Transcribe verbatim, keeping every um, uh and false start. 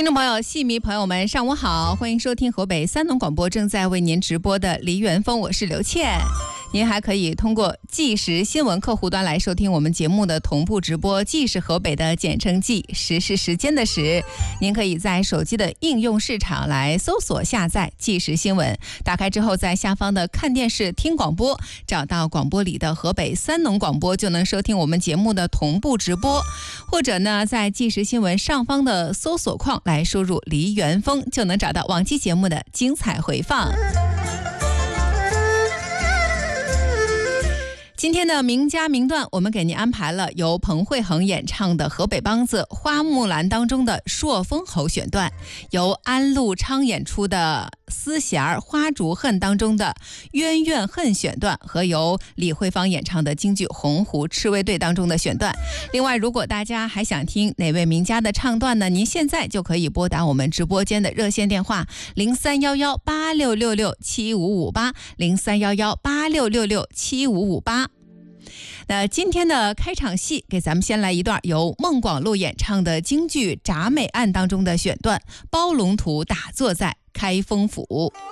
听众朋友、戏迷朋友们，上午好，欢迎收听河北三农广播正在为您直播的梨园风，我是刘倩。您还可以通过即时新闻客户端来收听我们节目的同步直播，即是河北的简称即，时是时间的时。您可以在手机的应用市场来搜索下载即时新闻，打开之后在下方的看电视听广播，找到广播里的河北三农广播，就能收听我们节目的同步直播。或者呢，在即时新闻上方的搜索框来输入梨园风，就能找到往期节目的精彩回放。今天的名家名段，我们给您安排了由彭慧恒演唱的河北梆子《花木兰》当中的朔风侯选段，由安禄昌演出的丝弦儿花烛恨当中的冤怨恨选段，和由李慧芳演唱的京剧《洪湖赤卫队》当中的选段。另外，如果大家还想听哪位名家的唱段呢，您现在就可以拨打我们直播间的热线电话零三幺幺八六六六七五五八零三幺幺八六六六七五五八。那今天的开场戏，给咱们先来一段由孟广禄演唱的京剧《铡美案》当中的选段，包龙图打坐在开封府。